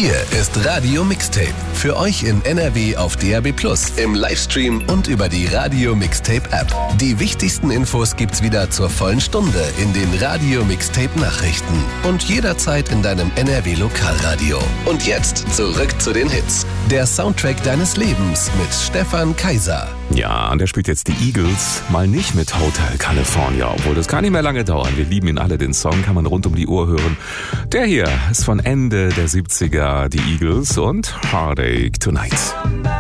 Hier ist Radio Mixtape. Für euch in NRW auf DAB+, im Livestream und über die Radio Mixtape App. Die wichtigsten Infos gibt's wieder zur vollen Stunde in den Radio Mixtape Nachrichten und jederzeit in deinem NRW Lokalradio. Und jetzt zurück zu den Hits. Der Soundtrack deines Lebens mit Stefan Kaiser. Ja, und der spielt jetzt die Eagles, mal nicht mit Hotel California, obwohl das kann nicht mehr lange dauern. Wir lieben ihn alle, den Song kann man rund um die Uhr hören. Der hier ist von Ende der 70er, die Eagles und Heartache Tonight.